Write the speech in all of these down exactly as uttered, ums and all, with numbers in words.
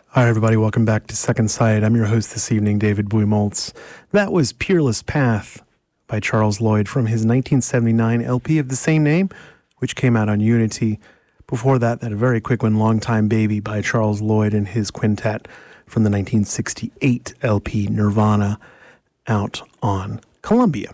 Hi, everybody. Welcome back to Second Sight. I'm your host this evening, David Buimoltz. That was Peerless Path by Charles Lloyd from his nineteen seventy-nine L P of the same name, which came out on Unity. Before that, that a very quick one, Long Time Baby by Charles Lloyd and his quintet from the nineteen sixty-eight L P Nirvana, out on Columbia.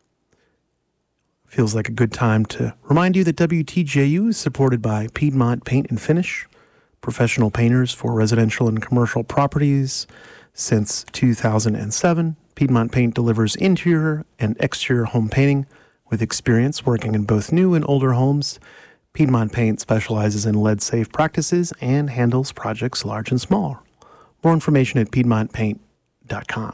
Feels like a good time to remind you that W T J U is supported by Piedmont Paint and Finish, professional painters for residential and commercial properties since two thousand seven. Piedmont Paint delivers interior and exterior home painting with experience working in both new and older homes. Piedmont Paint specializes in lead-safe practices and handles projects large and small. More information at piedmont paint dot com.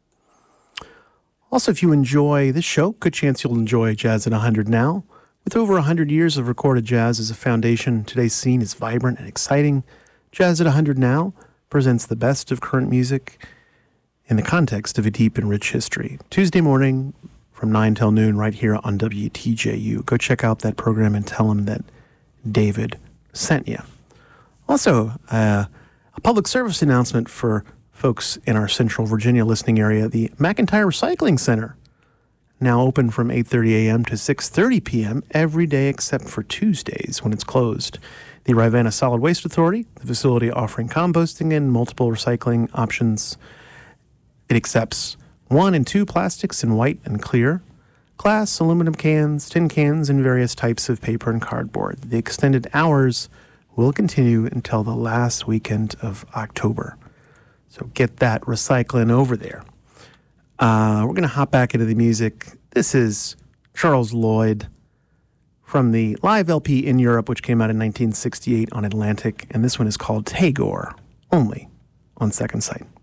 Also, if you enjoy this show, good chance you'll enjoy Jazz at one hundred Now. With over one hundred years of recorded jazz as a foundation, today's scene is vibrant and exciting. Jazz at one hundred Now presents the best of current music in the context of a deep and rich history. Tuesday morning from nine till noon right here on W T J U. Go check out that program and tell them that David sent you. Also, uh, a public service announcement for folks in our Central Virginia listening area. The McIntyre Recycling Center, now open from eight thirty a.m. to six thirty p.m. every day except for Tuesdays when it's closed. The Rivanna Solid Waste Authority, the facility offering composting and multiple recycling options. It accepts one and two plastics in white and clear, glass, aluminum cans, tin cans, and various types of paper and cardboard. The extended hours will continue until the last weekend of October. So get that recycling over there. Uh, we're going to hop back into the music. This is Charles Lloyd from the live L P In Europe, which came out in nineteen sixty-eight on Atlantic, and this one is called Tagore, only on Second Sight.